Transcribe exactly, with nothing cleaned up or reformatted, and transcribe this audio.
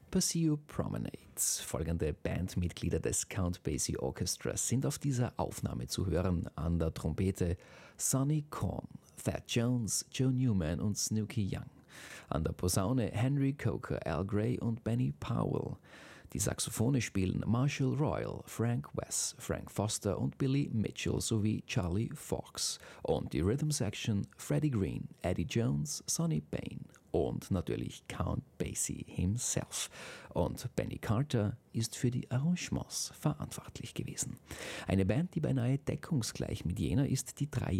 Pursue Promenades. Folgende Bandmitglieder des Count Basie Orchestra sind auf dieser Aufnahme zu hören. An der Trompete Sonny Korn, Thad Jones, Joe Newman und Snooky Young. An der Posaune Henry Coker, Al Gray und Benny Powell. Die Saxophone spielen Marshall Royal, Frank Wess, Frank Foster und Billy Mitchell sowie Charlie Fox. Und die Rhythm Section Freddie Green, Eddie Jones, Sonny Bain und natürlich Count Basie himself. Und Benny Carter ist für die Arrangements verantwortlich gewesen. Eine Band, die beinahe deckungsgleich mit jener ist, die drei